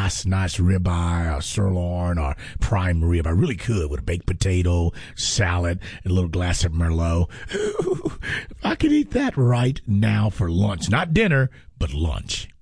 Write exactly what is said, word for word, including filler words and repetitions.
nice, nice ribeye or sirloin or prime rib. I really could with a baked potato, salad, and a little glass of Merlot. I could eat that right now for lunch. Not dinner, but lunch.